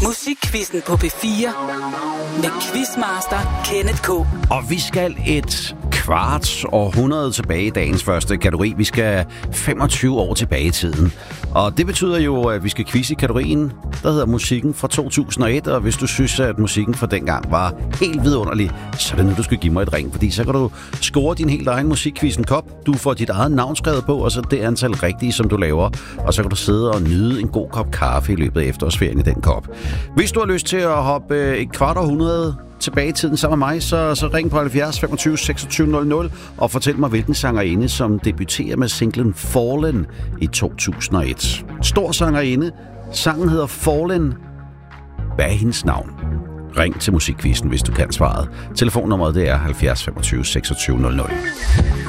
Musikquizzen på P4 med Quizmaster Kenneth K. Og vi skal et kvart århundrede tilbage i dagens første kategori. Vi skal 25 år tilbage i tiden. Og det betyder jo, at vi skal quizze i kategorien, der hedder musikken fra 2001. Og hvis du synes, at musikken fra dengang var helt vidunderlig, så er det nu, du skal give mig et ring. Fordi så kan du score din helt egen musikquiz en kop. Du får dit eget navn skrevet på, og så det antal rigtige, som du laver. Og så kan du sidde og nyde en god kop kaffe i løbet af efterårsferien i den kop. Hvis du har lyst til at hoppe et kvart århundrede tilbage i tiden sammen med mig, så ring på 70 25 26 00 og fortæl mig, hvilken sangerinde, som debuterer med singlen Fallen i 2001. Stor sangerinde. Sangen hedder Fallen. Hvad er hendes navn? Ring til musikquizzen, hvis du kan svaret. Telefonnummeret det er 70 25 26 00.